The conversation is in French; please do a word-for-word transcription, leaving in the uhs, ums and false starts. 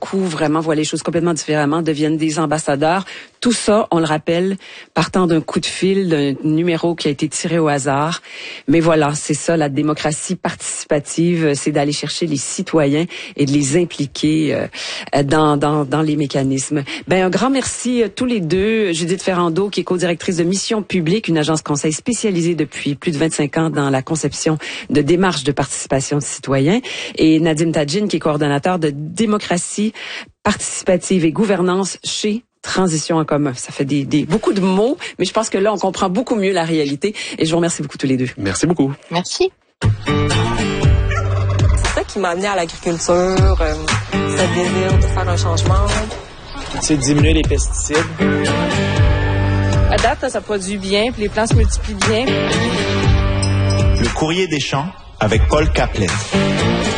beaucoup vraiment voient les choses complètement différemment, deviennent des ambassadeurs. Tout ça, on le rappelle, partant d'un coup de fil, d'un numéro qui a été tiré au hasard. Mais voilà, c'est ça, la démocratie participative, c'est d'aller chercher les citoyens et de les impliquer euh, dans, dans, dans les mécanismes. Ben, un grand merci à tous les deux. Judith Ferrando, qui est co-directrice de Mission Publique, une agence conseil spécialisée depuis plus de vingt-cinq ans dans la conception de démarches de participation de citoyens, et Nadim Tadjine, qui est coordonnateur de démocratie participative et gouvernance chez Transition en commun. Ça fait des, des, beaucoup de mots, mais je pense que là, on comprend beaucoup mieux la réalité. Et je vous remercie beaucoup tous les deux. Merci beaucoup. Merci. C'est ça qui m'a amené à l'agriculture, euh, ce désir de faire un changement. C'est diminuer les pesticides. À date, ça produit bien, puis les plants se multiplient bien. Le courrier des champs avec Paul Caplet.